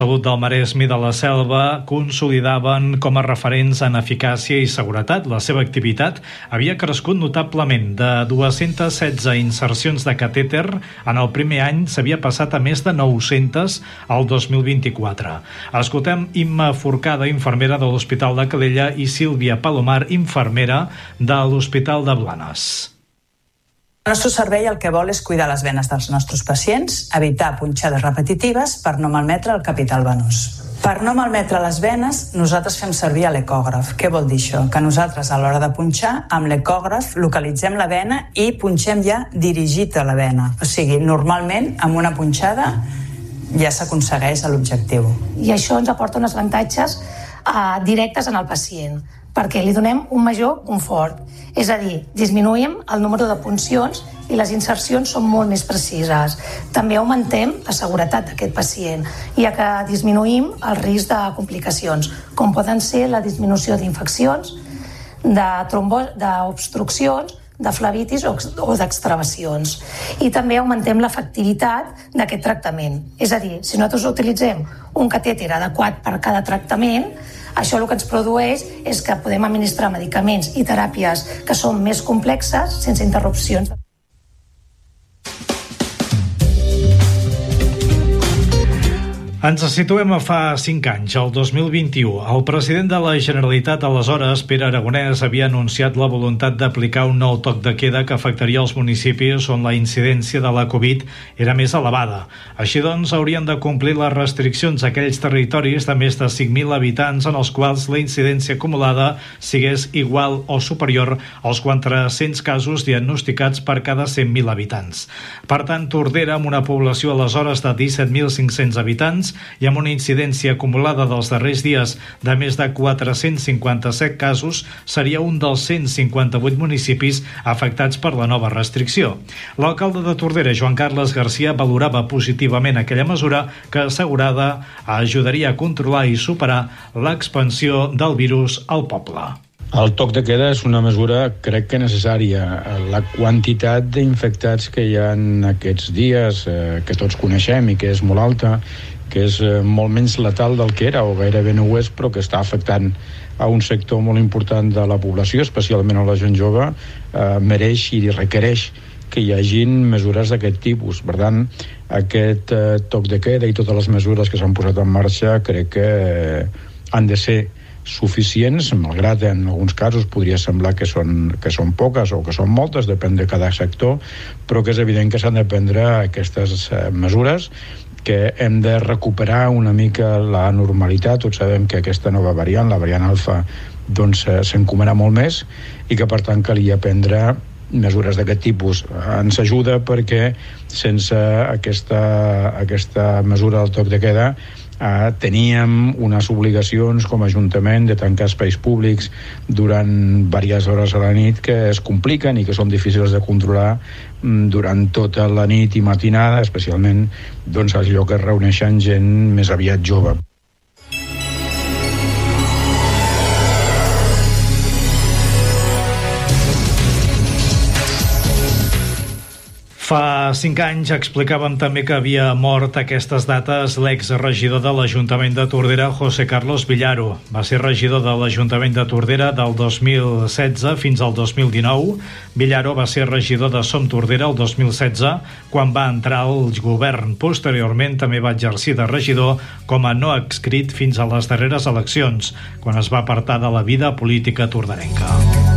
Salut del Maresme i de la Selva consolidaven com a referents en eficàcia i seguretat. La seva activitat havia crescut notablement. De 216 insercions de catèter en el primer any s'havia passat a més de 900 al 2024. Escoltem Imma Forcada, infermera de l'Hospital de Calella, i Sílvia Palomar, infermera de l'Hospital de Blanes. El nostre servei el que vol és cuidar les venes dels nostres pacients, evitar punxades repetitives per no malmetre el capital venós. Per no malmetre les venes, nosaltres fem servir l'ecògraf. Què vol dir això? Que nosaltres, a l'hora de punxar, amb l'ecògraf localitzem la vena i punxem ja dirigit a la vena. O sigui, normalment, amb una punxada ja s'aconsegueix l'objectiu. I això ens aporta uns avantatges directes en el pacient, perquè li donem un major confort. És a dir, disminuïm el número de puncions i les insercions són molt més precises. També augmentem la seguretat d'aquest pacient, ja que disminuïm el risc de complicacions, com poden ser la disminució d'infeccions, d'obstruccions, de flebitis o d'extravacions. I també augmentem l'efectivitat d'aquest tractament. És a dir, si nosaltres utilitzem un catèter adequat per cada tractament, això el que ens produeix és que podem administrar medicaments i teràpies que són més complexes sense interrupcions. Ens situem a fa 5 anys, el 2021. El president de la Generalitat, aleshores, Pere Aragonès, havia anunciat la voluntat d'aplicar un nou toc de queda que afectaria els municipis on la incidència de la Covid era més elevada. Així doncs, haurien de complir les restriccions a aquells territoris de més de 5.000 habitants en els quals la incidència acumulada sigués igual o superior als 400 casos diagnosticats per cada 100.000 habitants. Per tant, Tordera, amb una població aleshores de 17.500 habitants, i amb una incidència acumulada dels darrers dies de més de 457 casos, seria un dels 158 municipis afectats per la nova restricció. L'alcalde de Tordera, Joan Carles Garcia, valorava positivament aquella mesura que, assegurada, ajudaria a controlar i superar l'expansió del virus al poble. El toc de queda és una mesura, crec que necessària. La quantitat d'infectats que hi ha en aquests dies, que tots coneixem i que és molt alta, que és molt menys letal del que era, o gairebé no ho és, però que està afectant a un sector molt important de la població, especialment a la gent jove, mereix i requereix que hi hagin mesures d'aquest tipus. Per tant, aquest toc de queda i totes les mesures que s'han posat en marxa crec que han de ser suficients, malgrat en alguns casos podria semblar que són poques o que són moltes, depèn de cada sector, però que és evident que s'han de prendre aquestes mesures, que hem de recuperar una mica la normalitat. Tots sabem que aquesta nova variant, la variant alfa, doncs s'encomana molt més i que per tant calia prendre mesures d'aquest tipus. Ens ajuda perquè sense aquesta mesura del toc de queda teníem unes obligacions com a Ajuntament de tancar espais públics durant diverses hores a la nit que es compliquen i que són difícils de controlar durant tota la nit i matinada, especialment doncs, als llocs que es reuneixen gent més aviat jove. Fa 5 anys explicàvem també que havia mort aquestes dates l'exregidor de l'Ajuntament de Tordera, José Carlos Villaro. Va ser regidor de l'Ajuntament de Tordera del 2016 fins al 2019. Villaro va ser regidor de Som Tordera el 2016, quan va entrar al govern. Posteriorment també va exercir de regidor com a no adscrit fins a les darreres eleccions, quan es va apartar de la vida política torderenca.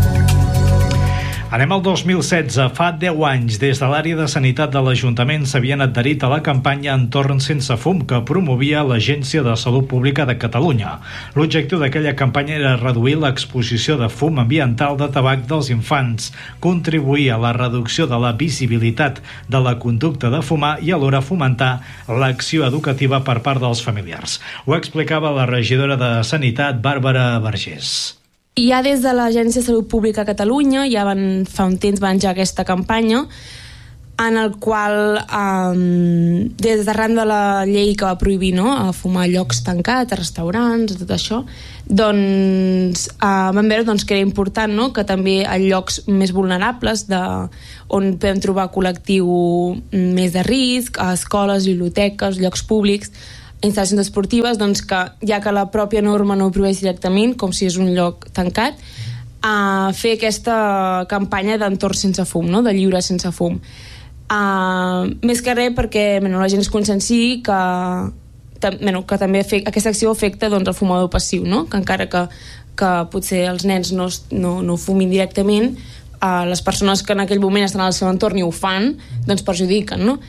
Anem al 2016. Fa 10 anys, des de l'àrea de sanitat de l'Ajuntament s'havien adherit a la campanya Entorn sense fum que promovia l'Agència de Salut Pública de Catalunya. L'objectiu d'aquella campanya era reduir l'exposició de fum ambiental de tabac dels infants, contribuir a la reducció de la visibilitat de la conducta de fumar i alhora fomentar l'acció educativa per part dels familiars. Ho explicava la regidora de Sanitat, Bàrbara Vergés. Ja des de l'Agència de Salut Pública a Catalunya, fa un temps va engegar aquesta campanya, en el qual, des d'arran de la llei que va prohibir fumar a llocs tancats, a restaurants, tot això, doncs vam veure que era important que també a llocs més vulnerables, on podem trobar col·lectiu més de risc, a escoles, biblioteques, llocs públics, instal·lacions esportives, doncs que, ja que la pròpia norma no ho prohibeix directament, com si és un lloc tancat, a fer aquesta campanya d'entorn sense fum, no? De lliure sense fum. Més que res perquè la gent es conscienciï que també aquesta acció afecta doncs, el fumador passiu, no? Que encara que potser els nens no fumin directament, les persones que en aquell moment estan al seu entorn i ho fan, doncs perjudiquen, no?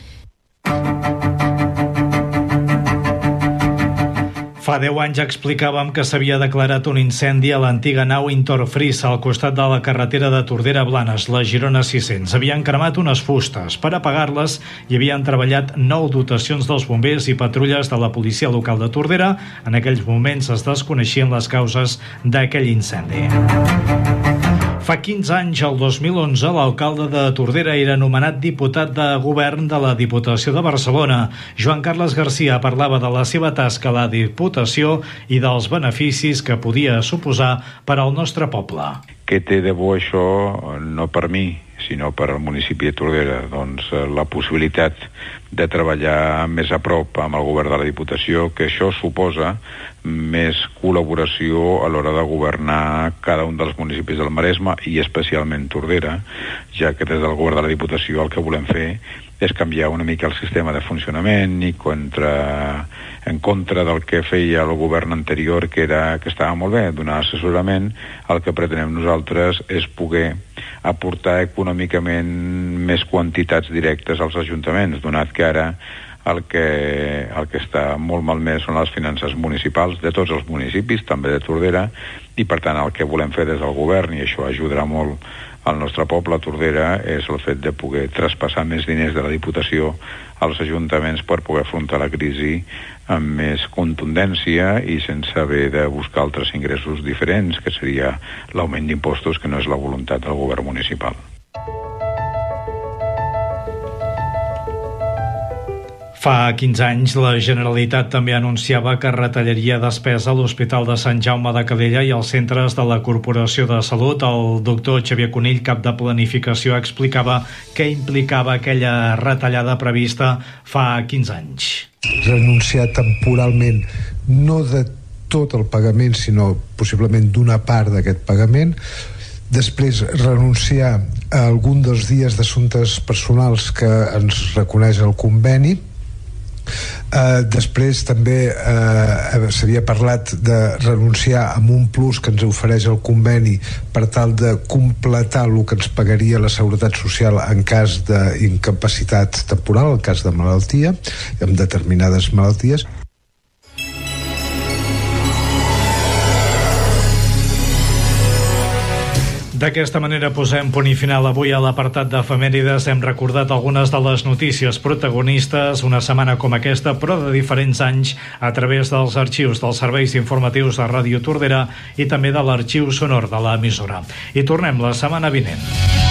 Fa 10 anys explicàvem que s'havia declarat un incendi a l'antiga nau Intorfrisa al costat de la carretera de Tordera a Blanes, la Girona 600. Havien cremat unes fustes. Per apagar-les hi havien treballat 9 dotacions dels bombers i patrulles de la policia local de Tordera. En aquells moments es desconeixien les causes d'aquell incendi. Fa 15 anys, el 2011, l'alcalde de Tordera era nomenat diputat de govern de la Diputació de Barcelona. Joan Carles Garcia parlava de la seva tasca a la Diputació i dels beneficis que podia suposar per al nostre poble. Què té de bo això, no per mi, sinó per al municipi de Tordera? Doncs la possibilitat de treballar més a prop amb el govern de la Diputació, que això suposa més col·laboració a l'hora de governar cada un dels municipis del Maresme i especialment Tordera, ja que des del govern de la Diputació el que volem fer és canviar una mica el sistema de funcionament i en contra del que feia el govern anterior, que estava molt bé, donar assessorament. El que pretenem nosaltres és poder aportar econòmicament més quantitats directes als ajuntaments, donat que ara el que està molt malmès són les finances municipals de tots els municipis, també de Tordera, i per tant el que volem fer des del govern, i això ajudarà molt al nostre poble, a Tordera, és el fet de poder traspassar més diners de la Diputació als ajuntaments per poder afrontar la crisi amb més contundència i sense haver de buscar altres ingressos diferents, que seria l'augment d'impostos, que no és la voluntat del govern municipal. Fa 15 anys, la Generalitat també anunciava que retallaria despesa a l'Hospital de Sant Jaume de Calella i als centres de la Corporació de Salut. El doctor Xavier Conill, cap de Planificació, explicava què implicava aquella retallada prevista fa 15 anys. Renunciar temporalment, no de tot el pagament, sinó possiblement d'una part d'aquest pagament. Després, renunciar a algun dels dies d'assumptes personals que ens reconeix el conveni. Després també s'havia parlat de renunciar a un plus que ens ofereix el conveni per tal de completar el que ens pagaria la Seguretat Social en cas d'incapacitat temporal, en cas de malaltia, amb determinades malalties. D'aquesta manera posem punt i final avui a l'apartat d'efemèrides. Hem recordat algunes de les notícies protagonistes una setmana com aquesta, però de diferents anys, a través dels arxius dels serveis informatius de Ràdio Tordera i també de l'arxiu sonor de l'emissora. I tornem la setmana vinent.